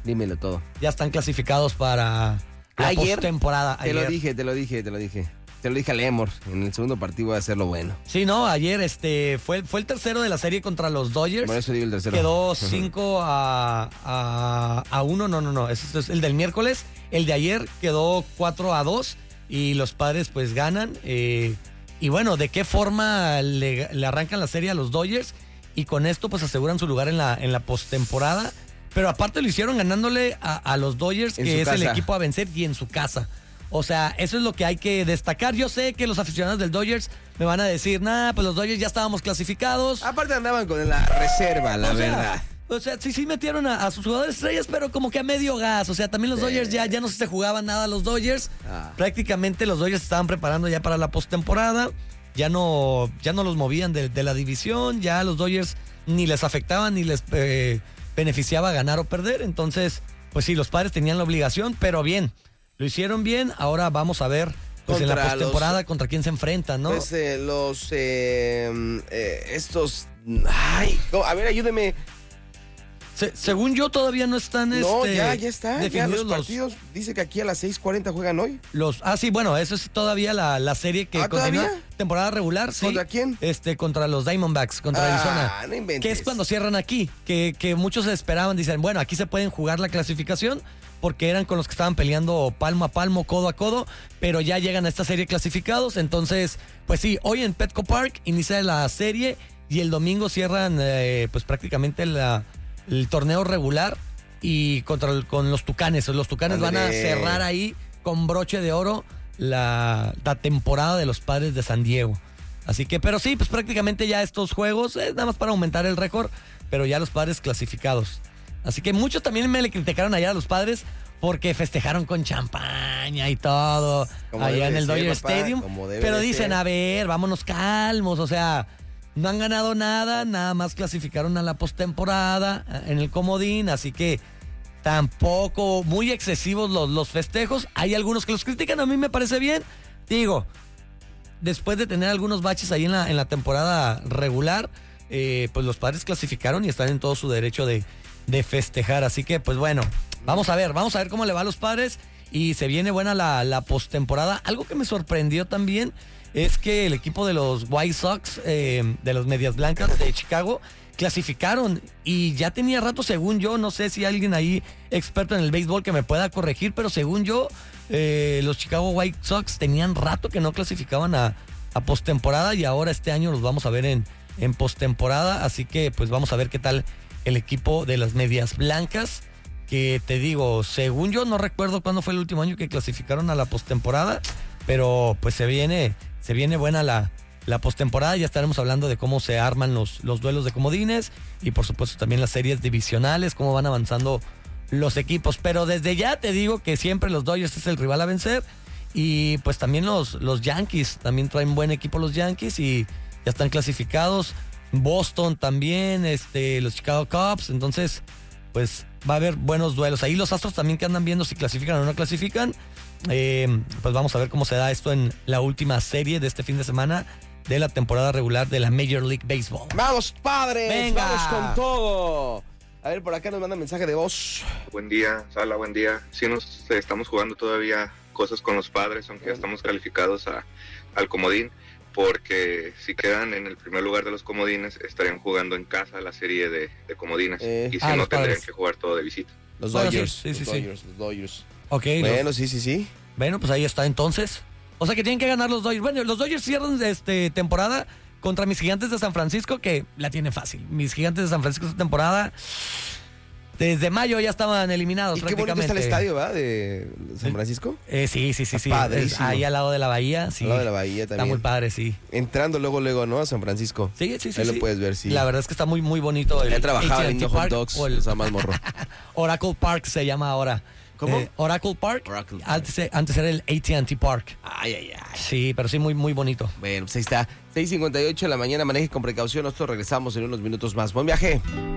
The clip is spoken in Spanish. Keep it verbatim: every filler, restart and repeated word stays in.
Dímelo todo. Ya están clasificados para la postemporada. Te lo dije, te lo dije, te lo dije. Te lo dije a Lemor, en el segundo partido va a ser lo bueno. Sí, no, ayer este fue, fue el tercero de la serie contra los Dodgers. Por eso digo el tercero. Quedó cinco a, a, a uno, no, no, no, ese es el del miércoles. El de ayer quedó cuatro a dos y los Padres pues ganan. Eh, y bueno, ¿de qué forma le, le arrancan la serie a los Dodgers? Y con esto pues aseguran su lugar en la, en la postemporada. Pero aparte lo hicieron ganándole a, a los Dodgers, en que es casa. El equipo a vencer, y en su casa. O sea, eso es lo que hay que destacar. Yo sé que los aficionados del Dodgers me van a decir, nah, pues los Dodgers ya estábamos clasificados. Aparte andaban con la reserva, la o verdad. Sea, o sea, sí, sí metieron a, a sus jugadores estrellas, pero como que a medio gas. O sea, también los sí. Dodgers ya, ya no se jugaban nada los Dodgers. Ah. Prácticamente los Dodgers estaban preparando ya para la postemporada. Ya no, ya no los movían de, de la división. Ya los Dodgers ni les afectaban ni les eh, beneficiaba ganar o perder. Entonces, pues sí, los Padres tenían la obligación, pero bien. Lo hicieron bien, ahora vamos a ver pues, en la postemporada contra quién se enfrentan, ¿no? Pues eh, los, eh, eh, estos, ay, no, a ver, ayúdeme. Se, según yo todavía no están No, este, ya, ya está, ya los partidos, los, dice que aquí a las seis cuarenta juegan hoy. Los, ah, sí, bueno, eso es todavía la, la serie que ¿Ah, continúa, todavía? Temporada regular, sí. ¿Contra quién? Este, contra los Diamondbacks, contra ah, Arizona. No inventes. Que es cuando cierran aquí, que, que muchos esperaban, dicen, bueno, aquí se pueden jugar la clasificación, porque eran con los que estaban peleando palmo a palmo, codo a codo, pero ya llegan a esta serie clasificados. Entonces, pues sí, hoy en Petco Park inicia la serie y el domingo cierran eh, pues prácticamente la, el torneo regular y contra el, con los Tucanes. Los Tucanes Andale. Van a cerrar ahí con broche de oro la, la temporada de los Padres de San Diego. Así que, pero sí, pues prácticamente ya estos juegos es nada más para aumentar el récord, pero ya los Padres clasificados. Así que muchos también me le criticaron allá a los Padres porque festejaron con champaña y todo como allá en el Dodger Stadium. Pero dicen, ser. a ver, vámonos calmos, o sea, no han ganado nada, nada más clasificaron a la postemporada en el comodín, así que tampoco muy excesivos los, los festejos. Hay algunos que los critican, a mí me parece bien. Digo, después de tener algunos baches ahí en la, en la temporada regular, eh, pues los Padres clasificaron y están en todo su derecho de de festejar, así que pues bueno, vamos a ver, vamos a ver cómo le va a los Padres y se viene buena la, la postemporada. Algo que me sorprendió también es que el equipo de los White Sox, eh, de los Medias Blancas de Chicago, clasificaron y ya tenía rato, según yo, no sé si alguien ahí experto en el béisbol que me pueda corregir, pero según yo, eh, los Chicago White Sox tenían rato que no clasificaban a, a postemporada y ahora este año los vamos a ver en, en postemporada, así que pues vamos a ver qué tal el equipo de las Medias Blancas, que te digo, según yo no recuerdo cuándo fue el último año que clasificaron a la postemporada, pero pues se viene, se viene buena la, la postemporada. Ya estaremos hablando de cómo se arman los, los duelos de comodines y por supuesto también las series divisionales, cómo van avanzando los equipos. Pero desde ya te digo que siempre los Dodgers es el rival a vencer y pues también los, los Yankees, también traen buen equipo los Yankees y ya están clasificados. Boston también, este, los Chicago Cubs, entonces pues va a haber buenos duelos. Ahí los Astros también que andan viendo si clasifican o no clasifican. Eh, pues vamos a ver cómo se da esto en la última serie de este fin de semana de la temporada regular de la Major League Baseball. ¡Vamos, Padres! ¡Venga! ¡Vamos con todo! A ver, por acá nos manda mensaje de voz. Buen día, Sala, buen día. Sí nos estamos jugando todavía cosas con los Padres, aunque ya estamos calificados a, al comodín, porque si quedan en el primer lugar de los comodines, estarían jugando en casa la serie de, de comodines, eh, y si ah, no tendrían padres. que jugar todo de visita. Los Dodgers, bueno, sí, sí, los, sí, Dodgers sí. los Dodgers. Ok. Bueno, los... sí, sí, sí. Bueno, pues ahí está entonces. O sea que tienen que ganar los Dodgers. Bueno, los Dodgers cierran este, temporada contra mis Gigantes de San Francisco, que la tienen fácil. Mis Gigantes de San Francisco esta temporada... Desde mayo ya estaban eliminados. Y prácticamente. Qué bonito está el estadio, ¿verdad? De San Francisco. Eh, sí, sí, sí, sí. Es ahí al lado de la bahía, sí. Al lado de la bahía también. Está muy padre, sí. Entrando luego, luego, ¿no? A San Francisco. Sí, sí, sí. Ahí sí. lo puedes ver, sí. La verdad es que está muy, muy bonito. El, He trabajado en Hot Dogs, o el... o sea, más morro. Oracle Park se llama ahora. ¿Cómo? Eh, Oracle Park. Oracle Park. Antes, antes era el A T and T Park. Ay, ay, ay. Sí, pero sí, muy, muy bonito. Bueno, pues ahí está. seis cincuenta y ocho de la mañana, maneje con precaución. Nosotros regresamos en unos minutos más. Buen viaje.